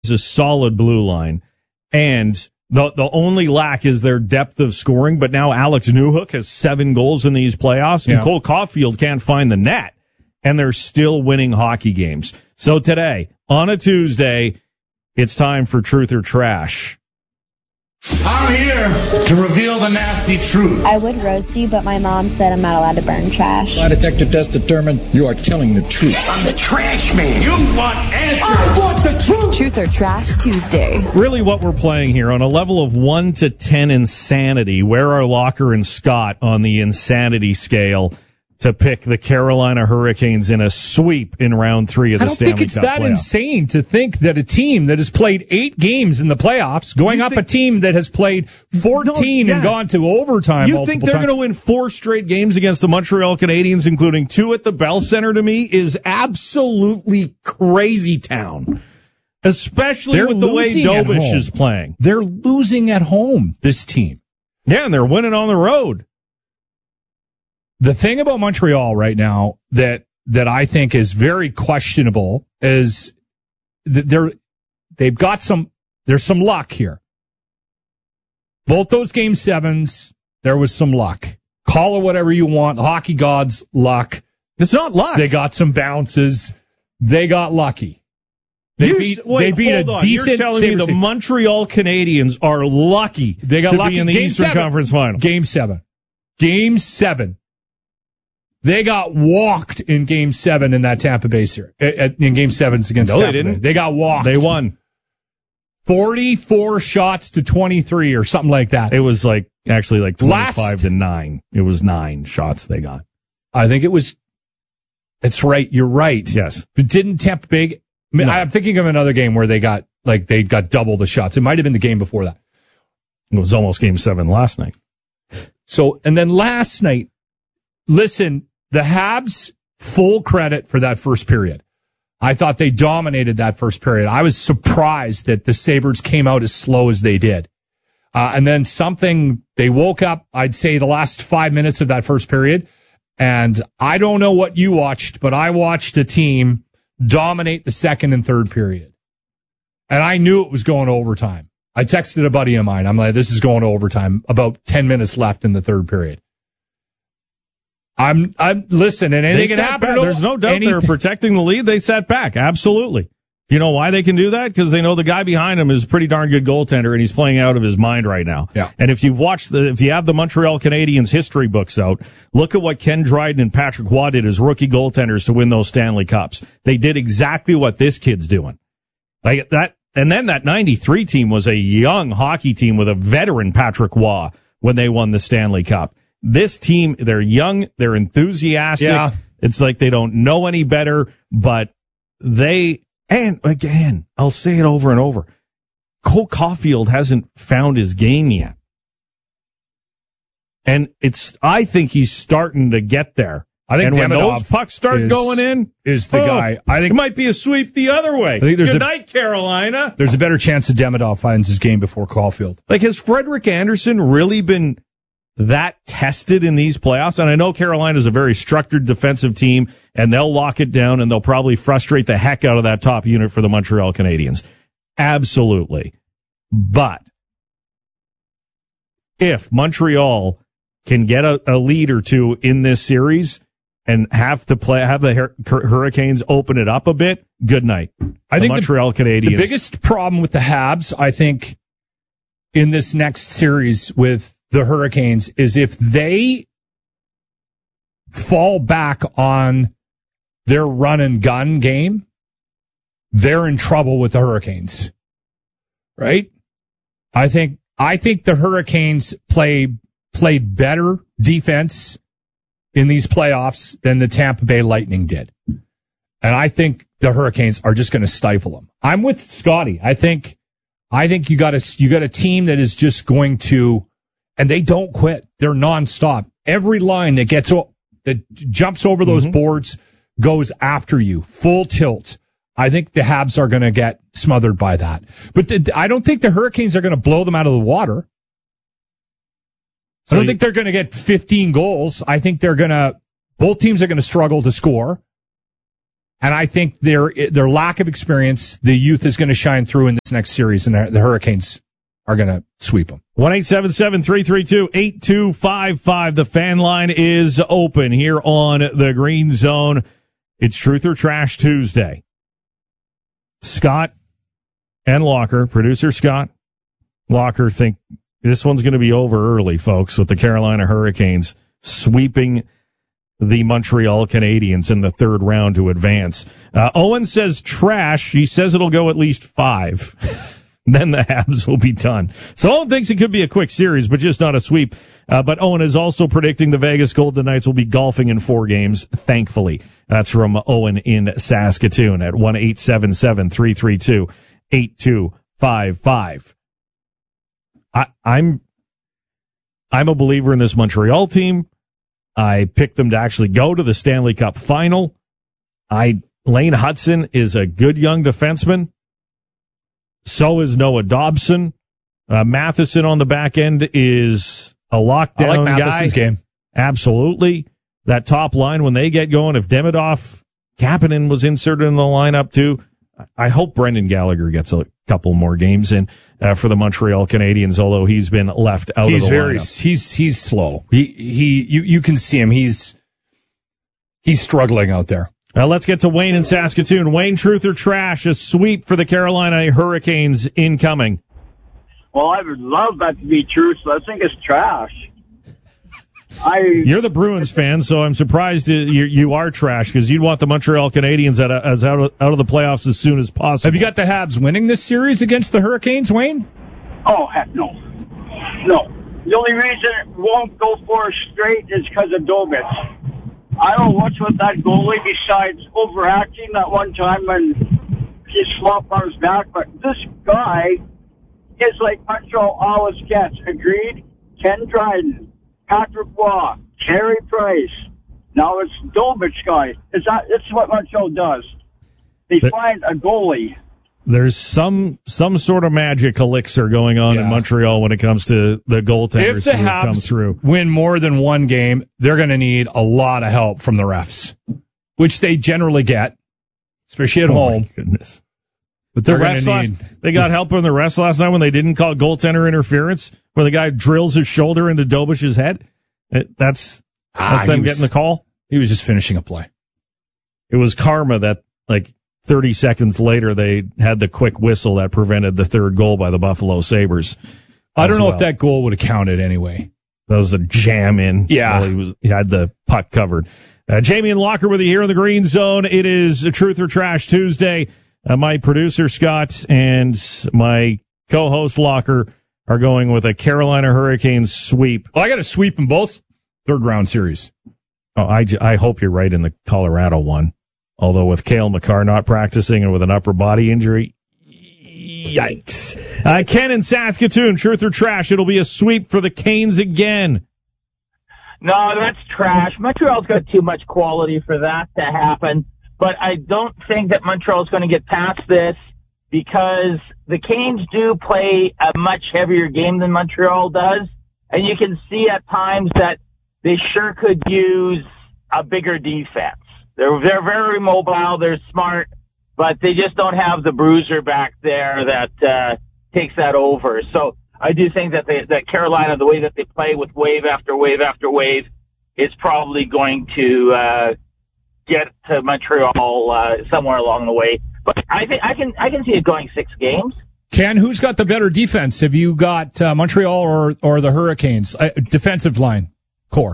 is a solid blue line, and the only lack is their depth of scoring. But now Alex Newhook has 7 goals in these playoffs, and Cole Caulfield can't find the net, and they're still winning hockey games. So today, on a Tuesday, it's time for Truth or Trash. I'm here to reveal the nasty truth. I would roast you, but my mom said I'm not allowed to burn trash. Lie detector test determined you are telling the truth. I'm the trash man. You want answers. I want the truth. Truth or Trash Tuesday. Really what we're playing here, on a level of 1 to 10 insanity, where are Locker and Scott on the insanity scale to pick the Carolina Hurricanes in a sweep in round 3 of the Stanley Cup? I don't think it's that insane to think that a team that has played 8 games in the playoffs, going up a team that has played 14 and gone to overtime multiple times. You think they're going to win 4 straight games against the Montreal Canadiens, including 2 at the Bell Center, to me, is absolutely crazy town. Especially with the way Dobish is playing. They're losing at home, this team. Yeah, and they're winning on the road. The thing about Montreal right now that I think is very questionable is that there's some luck here. Both those game 7s, there was some luck. Call it whatever you want. Hockey gods, luck. It's not luck. They got some bounces. They got lucky. They beat a decent. You're telling me the Montreal Canadiens are lucky to be in the Eastern Conference Final? Game 7. They got walked in Game 7 in that Tampa Bay series. In Game 7s against Tampa Bay. They didn't. They got walked. They won. 44 shots to 23 or something like that. It was actually 25 to 9. It was 9 shots they got. I think it was. It's right. You're right. Yes. But didn't Tampa Bay? I'm thinking of another game where they got double the shots. It might have been the game before that. It was almost Game 7 last night. So, and then last night, listen, the Habs, full credit for that first period. I thought they dominated that first period. I was surprised that the Sabres came out as slow as they did. And then they woke up, I'd say, the last 5 minutes of that first period. And I don't know what you watched, but I watched a team dominate the second and third period. And I knew it was going to overtime. I texted a buddy of mine. I'm like, this is going to overtime. About 10 minutes left in the third period. I'm listen, and anything can happen. There's no doubt they're protecting the lead. They sat back. Absolutely. Do you know why they can do that? Because they know the guy behind him is a pretty darn good goaltender, and he's playing out of his mind right now. Yeah. And if you have the Montreal Canadiens history books out, look at what Ken Dryden and Patrick Waugh did as rookie goaltenders to win those Stanley Cups. They did exactly what this kid's doing. Like that. And then that 93 team was a young hockey team with a veteran Patrick Waugh when they won the Stanley Cup. This team, they're young, they're enthusiastic. Yeah. It's like they don't know any better, but and again, I'll say it over and over, Cole Caulfield hasn't found his game yet. And I think he's starting to get there. I think when those pucks start going in, is the guy. I think it might be a sweep the other way. Good night, Carolina. There's a better chance that Demidov finds his game before Caulfield. Like, has Frederik Andersen really been that tested in these playoffs? And I know Carolina's a very structured defensive team, and they'll lock it down, and they'll probably frustrate the heck out of that top unit for the Montreal Canadiens. Absolutely. But if Montreal can get a lead or two in this series and have the Hurricanes open it up a bit, good night. I think Montreal Canadiens. The biggest problem with the Habs, I think, in this next series with the Hurricanes is if they fall back on their run and gun game, they're in trouble with the Hurricanes. Right? I think the Hurricanes played better defense in these playoffs than the Tampa Bay Lightning did. And I think the Hurricanes are just going to stifle them. I'm with Scotty. I think you got a team that is just going to, and they don't quit. They're nonstop. Every line that jumps over those boards goes after you, full tilt. I think the Habs are going to get smothered by that. But I don't think the Hurricanes are going to blow them out of the water. I don't think they're going to get 15 goals. I think both teams are going to struggle to score. And I think their lack of experience, the youth is going to shine through in this next series, and the Hurricanes are going to sweep them. 1-877-332-8255. The fan line is open here on the Green Zone. It's Truth or Trash Tuesday. Scott and Locker, producer Scott, Locker, think this one's going to be over early, folks, with the Carolina Hurricanes sweeping the Montreal Canadiens in the third round to advance. Owen says trash. He says it'll go at least 5. Then the Habs will be done. So Owen thinks it could be a quick series, but just not a sweep. But Owen is also predicting the Vegas Golden Knights will be golfing in 4 games, thankfully. That's from Owen in Saskatoon at 1-877-332-8255. I'm a believer in this Montreal team. I picked them to actually go to the Stanley Cup final. Lane Hudson is a good young defenseman. So is Noah Dobson. Matheson on the back end is a lockdown I like Matheson's guy. Game. Absolutely. That top line, when they get going, if Demidov, Kapanen was inserted in the lineup too, I hope Brendan Gallagher gets a couple more games in for the Montreal Canadiens, although he's been left out of the lineup. He's slow. You can see him. He's struggling out there. Let's get to Wayne in Saskatoon. Wayne, truth or trash, a sweep for the Carolina Hurricanes incoming. Well, I would love that to be true, so I think it's trash. You're the Bruins fan, so I'm surprised you are trash, because you'd want the Montreal Canadiens out of the playoffs as soon as possible. Have you got the Habs winning this series against the Hurricanes, Wayne? Oh, heck no. No. The only reason it won't go for a straight is because of Dobitz. I don't know what's with that goalie besides overacting that one time when he flopped on his back, but this guy is like Montreal always gets. Agreed? Ken Dryden, Patrick Waugh, Carey Price. Now it's Dobitz guy. It's what Montreal does. They find a goalie. There's some sort of magic elixir going on in Montreal when it comes to the goaltenders. If the Habs win more than one game, they're going to need a lot of help from the refs, which they generally get, especially at home. My goodness. But the refs they got help from the refs last night when they didn't call goaltender interference, where the guy drills his shoulder into Dobich's head. That's them getting the call. He was just finishing a play. It was karma that, 30 seconds later, they had the quick whistle that prevented the third goal by the Buffalo Sabres. I don't know if that goal would have counted anyway. That was a jam in. Yeah. He had the puck covered. Jamie and Locker with you here in the Green Zone. It is a Truth or Trash Tuesday. My producer, Scott, and my co-host, Locker, are going with a Carolina Hurricanes sweep. Well, I got a sweep in both third-round series. Oh, I hope you're right in the Colorado one. Although with Cale Makar not practicing and with an upper body injury, yikes. Ken in Saskatoon, truth or trash, it'll be a sweep for the Canes again. No, that's trash. Montreal's got too much quality for that to happen. But I don't think that Montreal's going to get past this, because the Canes do play a much heavier game than Montreal does. And you can see at times that they sure could use a bigger defense. They're very mobile, they're smart, but they just don't have the bruiser back there that takes that over. So I do think that Carolina, the way that they play with wave after wave after wave, is probably going to get to Montreal somewhere along the way. But I think I can see it going 6 games. Ken, who's got the better defense? Have you got Montreal or the Hurricanes? Defensive line, core.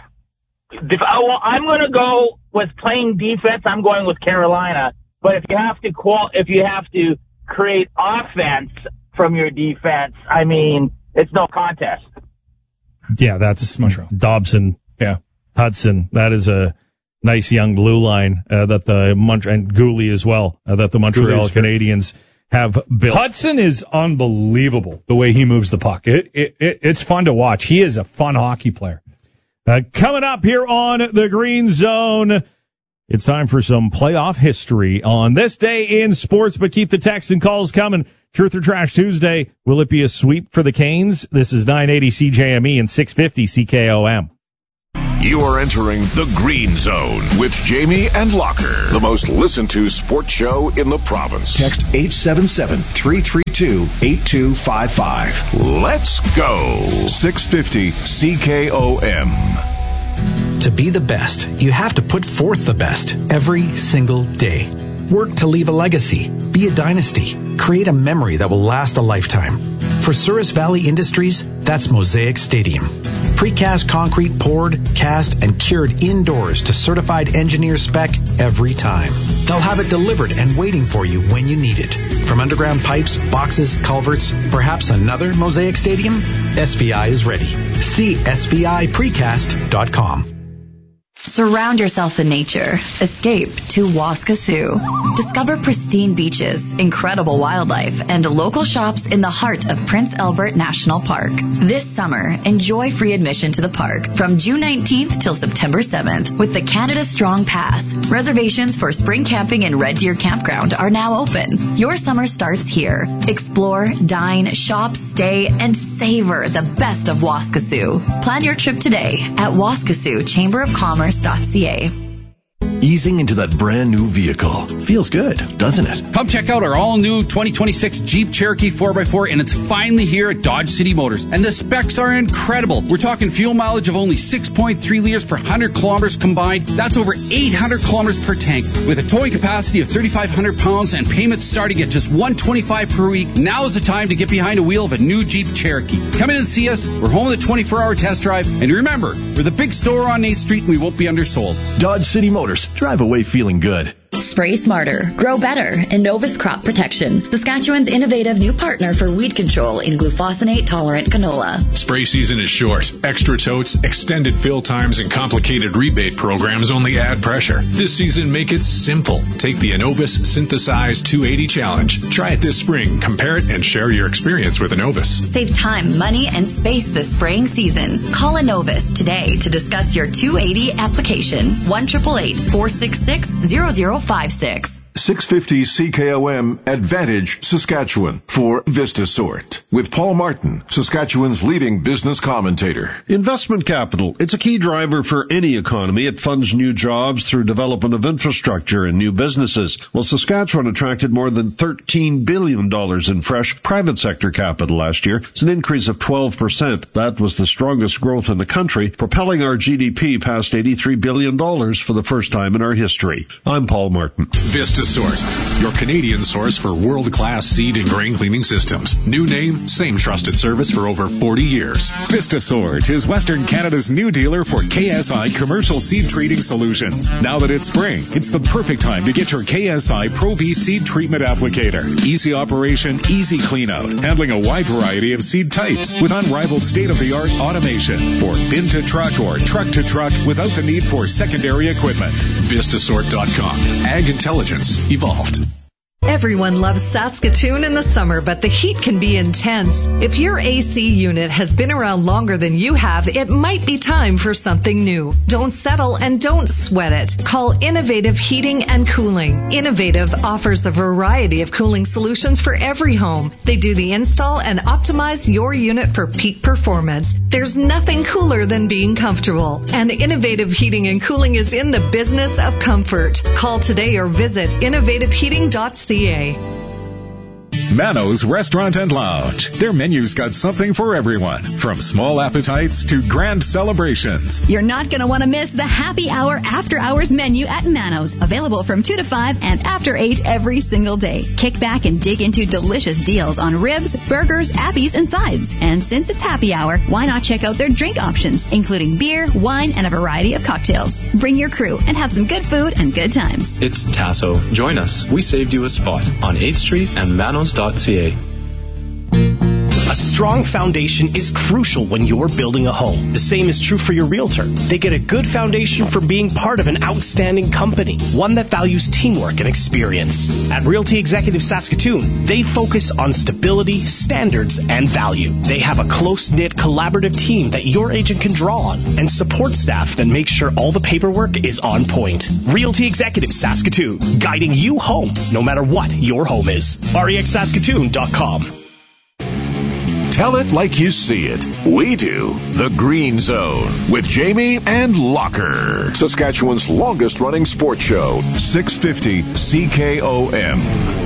Well, I'm going to go with playing defense. I'm going with Carolina. But if you have to create offense from your defense, I mean, it's no contest. Yeah, that's Montreal. Dobson. Yeah, Hudson. That is a nice young blue line and Gooley as well that the Montreal Canadiens have built. Hudson is unbelievable the way he moves the puck. It's fun to watch. He is a fun hockey player. Coming up here on the Green Zone, it's time for some playoff history on this day in sports, but keep the texts and calls coming. Truth or Trash Tuesday, will it be a sweep for the Canes? This is 980 CJME and 650 CKOM. You are entering the Green Zone with Jamie and Locker, the most listened to sports show in the province. Text 877-332-8255. Let's go. 650 CKOM. To be the best, you have to put forth the best every single day. Work to leave a legacy, be a dynasty, create a memory that will last a lifetime. For Souris Valley Industries, that's Mosaic Stadium. Precast concrete poured, cast, and cured indoors to certified engineer spec every time. They'll have it delivered and waiting for you when you need it. From underground pipes, boxes, culverts, perhaps another Mosaic Stadium? SVI is ready. See SVIPrecast.com. Surround yourself in nature. Escape to Waskesiu. Discover pristine beaches, incredible wildlife, and local shops in the heart of Prince Albert National Park. This summer, enjoy free admission to the park from June 19th till September 7th with the Canada Strong Pass. Reservations for spring camping in Red Deer Campground are now open. Your summer starts here. Explore, dine, shop, stay, and savor the best of Waskesiu. Plan your trip today at Waskesiu Chamber of Commerce.ca. Easing into that brand new vehicle. Feels good, doesn't it? Come check out our all-new 2026 Jeep Cherokee 4x4, and it's finally here at Dodge City Motors. And the specs are incredible. We're talking fuel mileage of only 6.3 liters per 100 kilometers combined. That's over 800 kilometers per tank. With a towing capacity of 3,500 pounds and payments starting at just $125 per week, now is the time to get behind a wheel of a new Jeep Cherokee. Come in and see us. We're home with a 24-hour test drive. And remember, we're the big store on 8th Street, and we won't be undersold. Dodge City Motors. Drive away feeling good. Spray smarter, grow better, and Novus Crop Protection, Saskatchewan's innovative new partner for weed control in glufosinate-tolerant canola. Spray season is short. Extra totes, extended fill times, and complicated rebate programs only add pressure. This season, make it simple. Take the Innovis Synthesize 280 Challenge. Try it this spring, compare it, and share your experience with Innovis. Save time, money, and space this spraying season. Call Innovis today to discuss your 280 application. 1-888-466-0056. 650 CKOM Advantage Saskatchewan for VistaSort with Paul Martin, Saskatchewan's leading business commentator. Investment capital. It's a key driver for any economy. It funds new jobs through development of infrastructure and new businesses. Well, Saskatchewan attracted more than $13 billion in fresh private sector capital last year. It's an increase of 12%. That was the strongest growth in the country, propelling our GDP past $83 billion for the first time in our history. I'm Paul Martin. VistaSort, your Canadian source for world-class seed and grain cleaning systems. New name, same trusted service for over 40 years. VistaSort is Western Canada's new dealer for KSI commercial seed treating solutions. Now that it's spring, it's the perfect time to get your KSI Pro V seed treatment applicator. Easy operation, easy clean out, handling a wide variety of seed types with unrivaled state-of-the-art automation for bin to truck or truck to truck without the need for secondary equipment. Vistasort.com. Ag Intelligence evolved. Everyone loves Saskatoon in the summer, but the heat can be intense. If your AC unit has been around longer than you have, it might be time for something new. Don't settle and don't sweat it. Call Innovative Heating and Cooling. Innovative offers a variety of cooling solutions for every home. They do the install and optimize your unit for peak performance. There's nothing cooler than being comfortable. And Innovative Heating and Cooling is in the business of comfort. Call today or visit innovativeheating.ca. Mano's Restaurant and Lounge. Their menu's got something for everyone, from small appetites to grand celebrations. You're not going to want to miss the happy hour after hours menu at Mano's, available from 2 to 5 and after 8 every single day. Kick back and dig into delicious deals on ribs, burgers, appies, and sides. And since it's happy hour, why not check out their drink options, including beer, wine, and a variety of cocktails. Bring your crew and have some good food and good times. It's Tasso. Join us. We saved you a spot on 8th Street and Manos.ca. A strong foundation is crucial when you're building a home. The same is true for your realtor. They get a good foundation from being part of an outstanding company, one that values teamwork and experience. At Realty Executive Saskatoon, they focus on stability, standards, and value. They have a close-knit, collaborative team that your agent can draw on and support staff that make sure all the paperwork is on point. Realty Executive Saskatoon, guiding you home no matter what your home is. REXSaskatoon.com. Tell it like you see it. We do. The Green Zone with Jamie and Locker. Saskatchewan's longest running sports show. 650 CKOM.